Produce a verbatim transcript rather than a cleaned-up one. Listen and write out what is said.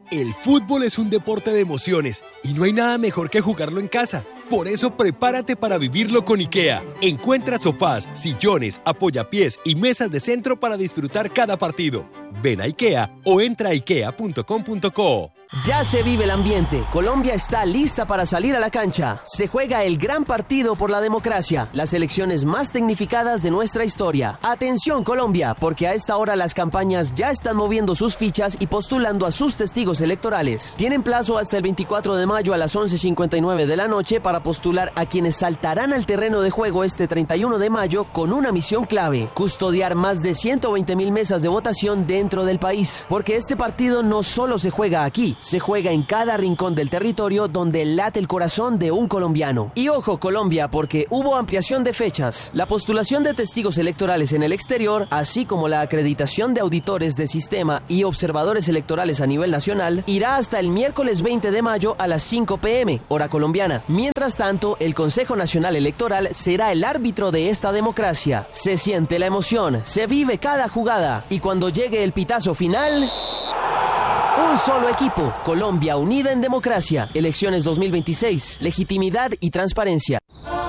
El fútbol es un deporte de emociones y no hay nada mejor que jugarlo en casa. Por eso prepárate para vivirlo con IKEA. Encuentra sofás, sillones, apoyapiés y mesas de centro para disfrutar cada partido. Ven a IKEA o entra a ikea punto com punto co. Ya se vive el ambiente. Colombia está lista para salir a la cancha. Se juega el gran partido por la democracia, las elecciones más tecnificadas de nuestra historia. Atención Colombia, porque a esta hora las campañas ya están moviendo sus fichas y postulando a sus testigos electorales. Tienen plazo hasta el veinticuatro de mayo a las once cincuenta y nueve de la noche para postular a quienes saltarán al terreno de juego este treinta y uno de mayo con una misión clave: custodiar más de ciento veinte mil mesas de votación dentro del país. Porque este partido no solo se juega aquí, se juega en cada rincón del territorio donde late el corazón de un colombiano. Y ojo Colombia, porque hubo ampliación de fechas. La postulación de testigos electorales en el exterior, así como la acreditación de auditores de sistema y observadores electorales a nivel nacional, irá hasta el miércoles veinte de mayo a las cinco pe eme, hora colombiana. Mientras tanto, el Consejo Nacional Electoral será el árbitro de esta democracia. Se siente la emoción, se vive cada jugada, y cuando llegue el pitazo final... Un solo equipo, Colombia unida en democracia. Elecciones dos mil veintiséis, legitimidad y transparencia.